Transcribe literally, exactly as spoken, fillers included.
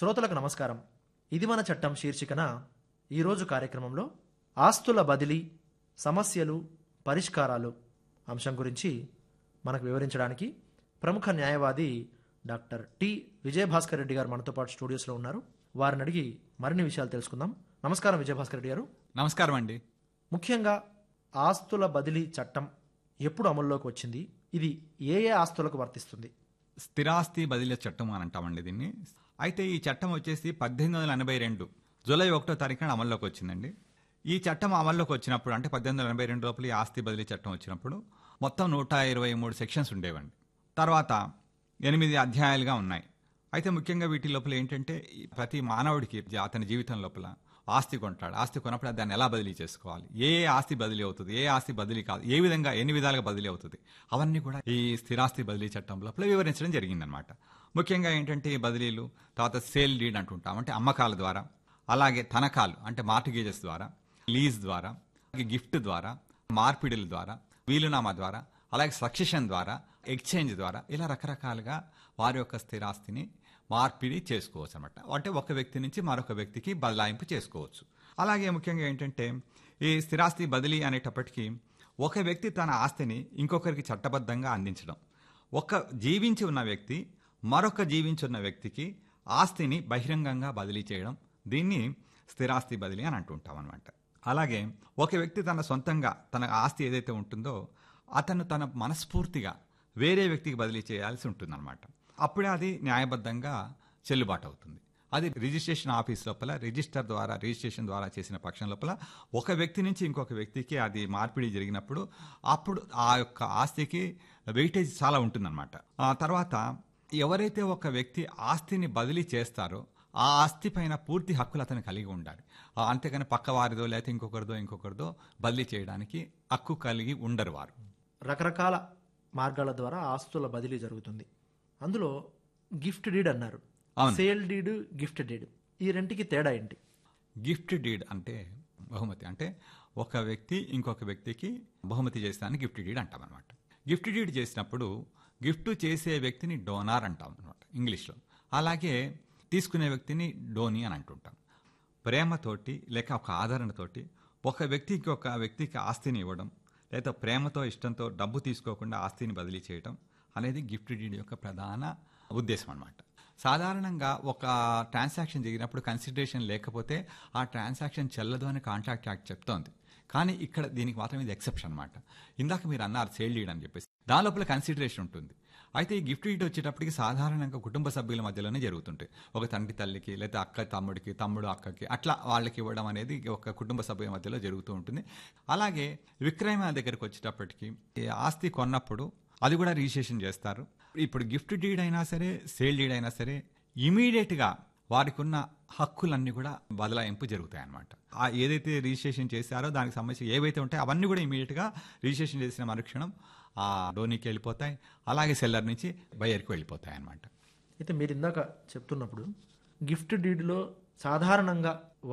శ్రోతలకు నమస్కారం. ఇది మన చట్టం శీర్షికన ఈరోజు కార్యక్రమంలో ఆస్తుల బదిలీ సమస్యలు పరిష్కారాలు అంశం గురించి మనకు వివరించడానికి ప్రముఖ న్యాయవాది డాక్టర్ టి విజయభాస్కర్ రెడ్డి గారు మనతో పాటు స్టూడియోస్లో ఉన్నారు. వారిని అడిగి మరిన్ని విషయాలు తెలుసుకుందాం. నమస్కారం విజయభాస్కర్ రెడ్డి గారు. నమస్కారం అండి. ముఖ్యంగా ఆస్తుల బదిలీ చట్టం ఎప్పుడు అమల్లోకి వచ్చింది? ఇది ఏ ఏ ఆస్తులకు వర్తిస్తుంది? స్థిరాస్తి బదిలీ చట్టం అని అంటామండి దీన్ని. అయితే ఈ చట్టం వచ్చేసి పద్దెనిమిది వందల ఎనభై రెండు జూలై ఒకటో తారీఖున అమల్లోకి వచ్చిందండి. ఈ చట్టం అమల్లోకి వచ్చినప్పుడు అంటే పద్దెనిమిది వందల ఎనభై రెండు లోపల ఈ ఆస్తి బదిలీ చట్టం వచ్చినప్పుడు మొత్తం నూట ఇరవై మూడు సెక్షన్స్ ఉండేవండి. తర్వాత ఎనిమిది అధ్యాయాలుగా ఉన్నాయి. అయితే ముఖ్యంగా వీటి లోపల ఏంటంటే ప్రతి మానవుడికి అతని జీవితం లోపల ఆస్తి కొంటాడు. ఆస్తి కొన్నప్పుడు దాన్ని ఎలా బదిలీ చేసుకోవాలి, ఏ ఏ ఆస్తి బదిలీ అవుతుంది, ఏ ఆస్తి బదిలీ కాదు, ఏ విధంగా ఎన్ని విధాలుగా బదిలీ అవుతుంది, అవన్నీ కూడా ఈ స్థిరాస్తి బదిలీ చట్టం లోపల వివరించడం జరిగిందనమాట. ముఖ్యంగా ఏంటంటే ఈ బదిలీలు తర్వాత సేల్ డీడ్ అంటుంటాం, అంటే అమ్మకాల ద్వారా, అలాగే తనఖాలు అంటే మార్టిగేజెస్ ద్వారా, లీజ్ ద్వారా, గిఫ్ట్ ద్వారా, మార్పిడిల ద్వారా, వీలునామా ద్వారా, అలాగే సక్సెషన్ ద్వారా, ఎక్స్చేంజ్ ద్వారా, ఇలా రకరకాలుగా వారి యొక్క స్థిరాస్తిని మార్పిడి చేసుకోవచ్చు అనమాట. అంటే ఒక వ్యక్తి నుంచి మరొక వ్యక్తికి బదలాయింపు చేసుకోవచ్చు. అలాగే ముఖ్యంగా ఏంటంటే ఈ స్థిరాస్తి బదిలీ అనేటప్పటికీ ఒక వ్యక్తి తన ఆస్తిని ఇంకొకరికి చట్టబద్ధంగా అందించడం, ఒక జీవించి ఉన్న వ్యక్తి మరొక జీవించి ఉన్న వ్యక్తికి ఆస్తిని బహిరంగంగా బదిలీ చేయడం, దీన్ని స్థిరాస్తి బదిలీ అని అంటుంటాం అనమాట. అలాగే ఒక వ్యక్తి తన సొంతంగా తన ఆస్తి ఏదైతే ఉంటుందో అతను తన మనస్ఫూర్తిగా వేరే వ్యక్తికి బదిలీ చేయాల్సి ఉంటుందన్నమాట. అప్పుడే అది న్యాయబద్ధంగా చెల్లుబాటు అవుతుంది. అది రిజిస్ట్రేషన్ ఆఫీస్ లోపల రిజిస్టర్ ద్వారా రిజిస్ట్రేషన్ ద్వారా చేసిన పక్షం లోపల ఒక వ్యక్తి నుంచి ఇంకొక వ్యక్తికి అది మార్పిడి జరిగినప్పుడు అప్పుడు ఆ యొక్క ఆస్తికి వెయిటేజ్ చాలా ఉంటుందన్నమాట. ఆ తర్వాత ఎవరైతే ఒక వ్యక్తి ఆస్తిని బదిలీ చేస్తారో ఆ ఆస్తి పైన పూర్తి హక్కులు అతను కలిగి ఉండాలి. అంతేకాని పక్కవారిదో లేకపోతే ఇంకొకరిదో ఇంకొకరిదో బదిలీ చేయడానికి హక్కు కలిగి ఉండరు వారు. రకరకాల మార్గాల ద్వారా ఆస్తుల బదిలీ జరుగుతుంది. అందులో గిఫ్ట్ డీడ్ అన్నారు, సేల్ డీడ్, గిఫ్ట్ డీడ్, ఈ రెంటికి తేడా ఏంటి? గిఫ్ట్ డీడ్ అంటే బహుమతి, అంటే ఒక వ్యక్తి ఇంకొక వ్యక్తికి బహుమతి చేస్తానికి గిఫ్ట్ డీడ్ అంటాం అనమాట. గిఫ్ట్ డీడ్ చేసినప్పుడు గిఫ్ట్ చేసే వ్యక్తిని డోనార్ అంటాం అనమాట ఇంగ్లీష్లో. అలాగే తీసుకునే వ్యక్తిని డోనీ అని అంటుంటాం. ప్రేమతోటి లేక ఒక ఆదరణతోటి ఒక వ్యక్తికి ఒక వ్యక్తికి ఆస్తిని ఇవ్వడం, లేదా ప్రేమతో ఇష్టంతో డబ్బు తీసుకోకుండా ఆస్తిని బదిలీ చేయడం అనేది గిఫ్ట్ డీడ్ యొక్క ప్రధాన ఉద్దేశం అనమాట. సాధారణంగా ఒక ట్రాన్సాక్షన్ జరిగినప్పుడు కన్సిడరేషన్ లేకపోతే ఆ ట్రాన్సాక్షన్ చెల్లదు అని కాంట్రాక్ట్ యాక్ట్ చెప్తోంది. కానీ ఇక్కడ దీనికి మాత్రం ఇది ఎక్సెప్షన్ అనమాట. ఇందాక మీరు అన్నారు సేల్ డీడ్ అని చెప్పేసి, దాని లోపల కన్సిడరేషన్ ఉంటుంది. అయితే ఈ గిఫ్ట్ డీడ్ వచ్చేటప్పటికి సాధారణంగా కుటుంబ సభ్యుల మధ్యలోనే జరుగుతుంటాయి. ఒక తండ్రి తల్లికి లేదా అక్క తమ్ముడికి, తమ్ముడు అక్కకి, అట్లా వాళ్ళకి ఇవ్వడం అనేది ఒక కుటుంబ సభ్యుల మధ్యలో జరుగుతూ ఉంటుంది. అలాగే విక్రయ దగ్గరికి వచ్చేటప్పటికి ఆస్తి కొన్నప్పుడు అది కూడా రిజిస్ట్రేషన్ చేస్తారు. ఇప్పుడు గిఫ్ట్ డీడ్ అయినా సరే సేల్ డీడ్ అయినా సరే ఇమీడియట్గా వారికి ఉన్న హక్కులన్నీ కూడా బదలాయింపు జరుగుతాయి అన్నమాట. ఆ ఏదైతే రిజిస్ట్రేషన్ చేశారో దానికి సంబంధించి ఏవైతే ఉంటాయో అవన్నీ కూడా ఇమీడియట్గా రిజిస్ట్రేషన్ చేసిన మరుక్షణం ఆ డోనీకి వెళ్ళిపోతాయి, అలాగే సెల్లర్ నుంచి బయ్యర్కి వెళ్ళిపోతాయి అన్నమాట. అయితే మీరు ఇందాక చెప్తున్నప్పుడు గిఫ్ట్ డీడ్లో సాధారణంగా